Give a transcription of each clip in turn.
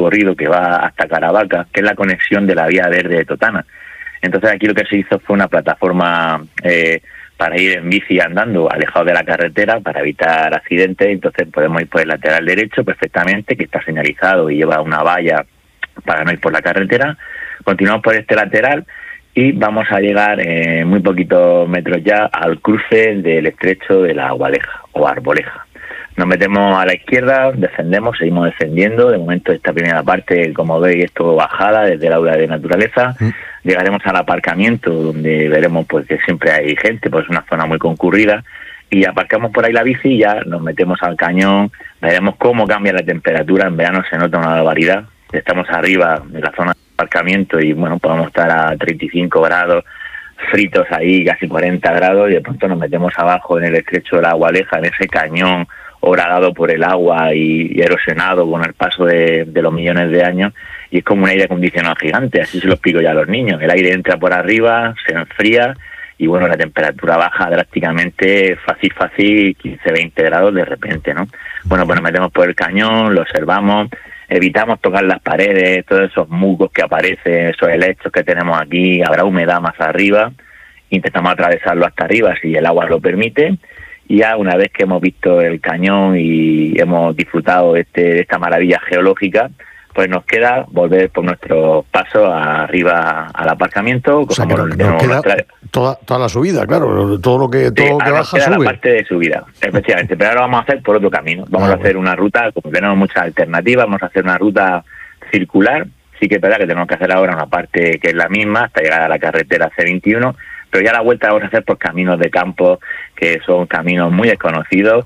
recorrido que va hasta Caravaca, que es la conexión de la vía verde de Totana. Entonces aquí lo que se hizo fue una plataforma para ir en bici andando, alejado de la carretera, para evitar accidentes. Entonces podemos ir por el lateral derecho perfectamente, que está señalizado y lleva una valla para no ir por la carretera. Continuamos por este lateral y vamos a llegar muy poquitos metros ya al cruce del estrecho de la Agualeja o Arboleja. Nos metemos a la izquierda, descendemos, seguimos descendiendo. De momento esta primera parte, como veis, es todo bajada desde el aula de naturaleza. Llegaremos al aparcamiento, donde veremos pues que siempre hay gente, pues es una zona muy concurrida, y aparcamos por ahí la bici y ya nos metemos al cañón. Veremos cómo cambia la temperatura. En verano se nota una barbaridad. Estamos arriba de la zona de aparcamiento y bueno, podemos estar a 35 grados, fritos ahí, casi 40 grados, y de pronto nos metemos abajo en el estrecho de la Agualeja, en ese cañón horadado por el agua y erosionado con el paso de los millones de años, y es como un aire acondicionado gigante. Así se lo explico ya a los niños. El aire entra por arriba, se enfría y bueno, la temperatura baja drásticamente, fácil, 15-20 grados de repente, ¿no? Bueno, pues nos metemos por el cañón, lo observamos, evitamos tocar las paredes, todos esos musgos que aparecen, esos helechos que tenemos aquí, habrá humedad más arriba, intentamos atravesarlo hasta arriba si el agua lo permite. Y ya una vez que hemos visto el cañón y hemos disfrutado de esta maravilla geológica, pues nos queda volver por nuestros pasos arriba al aparcamiento. O sea, que nos queda toda la subida, claro, todo lo que baja queda sube. La parte de subida, efectivamente, pero ahora lo vamos a hacer por otro camino. Vamos a hacer una ruta, como tenemos muchas alternativas, vamos a hacer una ruta circular. Sí que es verdad que tenemos que hacer ahora una parte que es la misma hasta llegar a la carretera C21, pero ya la vuelta la vamos a hacer por caminos de campo, que son caminos muy desconocidos,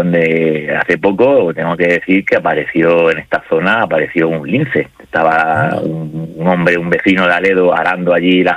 donde hace poco, tengo que decir que apareció en esta zona, apareció un lince. Estaba un hombre, un vecino de Aledo, arando allí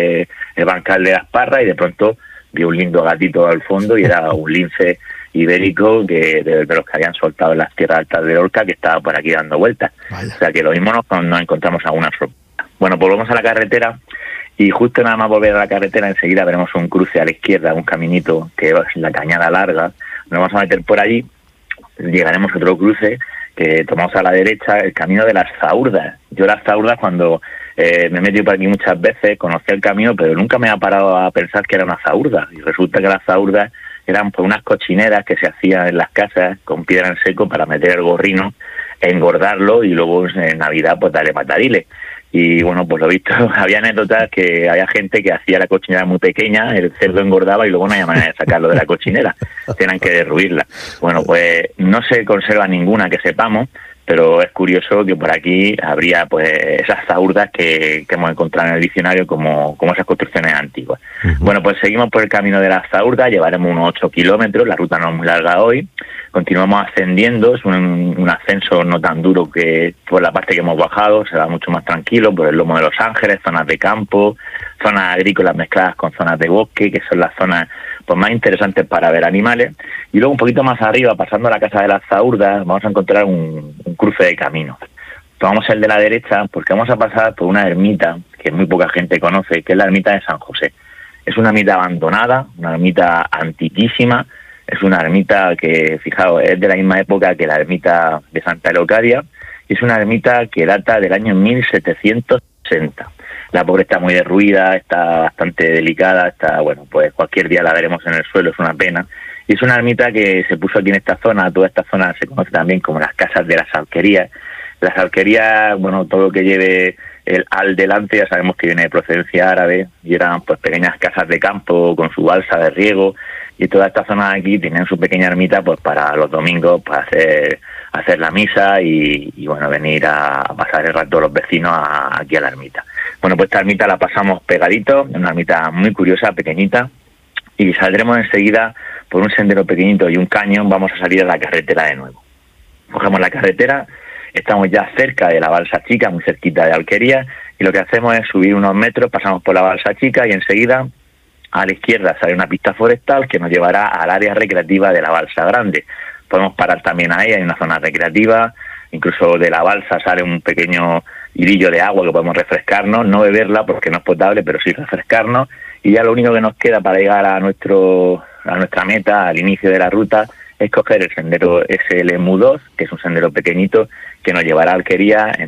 el bancal de las Parras, y de pronto vio un lindo gatito al fondo y era un lince ibérico de los que habían soltado en las tierras altas de Lorca, que estaba por aquí dando vueltas. Vaya. O sea que lo mismo nos encontramos a una sorpresa. Bueno, pues volvemos a la carretera. Y justo nada más volver a la carretera, enseguida veremos un cruce a la izquierda, un caminito que es la Cañada Larga. Nos vamos a meter por allí, llegaremos a otro cruce que tomamos a la derecha, el camino de las Zaurdas. Yo las Zaurdas, cuando me he metido por aquí muchas veces, conocía el camino, pero nunca me ha parado a pensar que era una zaurda. Y resulta que las zaurdas eran pues unas cochineras que se hacían en las casas con piedra en seco para meter el gorrino, engordarlo y luego en Navidad pues darle matariles. Y bueno, pues lo visto, había anécdotas que había gente que hacía la cochinera muy pequeña, el cerdo engordaba y luego no había manera de sacarlo de la cochinera, tenían que derruirla. Bueno, pues no se conserva ninguna que sepamos, pero es curioso que por aquí habría pues esas zaurdas que hemos encontrado en el diccionario como esas construcciones antiguas. Bueno, pues seguimos por el camino de las zaurdas, llevaremos unos 8 kilómetros, la ruta no es muy larga hoy, continuamos ascendiendo, es un ascenso no tan duro que por la parte que hemos bajado, se va mucho más tranquilo por el Lomo de los Ángeles, zonas de campo, zonas agrícolas mezcladas con zonas de bosque, que son las zonas pues más interesantes para ver animales. Y luego un poquito más arriba, pasando a la Casa de las Zaurdas, vamos a encontrar un cruce de caminos. Tomamos el de la derecha porque vamos a pasar por una ermita que muy poca gente conoce, que es la ermita de San José. Es una ermita abandonada, una ermita antiquísima, es una ermita que, fijaos, es de la misma época que la ermita de Santa Leocadia, y es una ermita que data del año 1760. La pobre está muy derruida, está bastante delicada, está, bueno, pues cualquier día la veremos en el suelo, es una pena. Y es una ermita que se puso aquí en esta zona, toda esta zona se conoce también como las casas de las alquerías. Las alquerías, bueno, todo lo que lleve el al delante ya sabemos que viene de procedencia árabe, y eran pues pequeñas casas de campo con su balsa de riego, y toda esta zona de aquí tenían su pequeña ermita pues para los domingos, para hacer la misa y bueno, venir a pasar el rato los vecinos aquí a la ermita. Bueno, pues esta ermita la pasamos pegadito, es una ermita muy curiosa, pequeñita, y saldremos enseguida por un sendero pequeñito y un cañón. Vamos a salir a la carretera de nuevo. Cogemos la carretera, estamos ya cerca de la Balsa Chica, muy cerquita de Alquería, y lo que hacemos es subir unos metros, pasamos por la Balsa Chica y enseguida a la izquierda sale una pista forestal que nos llevará al área recreativa de la Balsa Grande. Podemos parar también ahí, hay una zona recreativa, incluso de la balsa sale un pequeño hilillo de agua que podemos refrescarnos, no beberla porque no es potable, pero sí refrescarnos, y ya lo único que nos queda para llegar a nuestra meta, al inicio de la ruta, es coger el sendero SLMU2, que es un sendero pequeñito que nos llevará a Alquería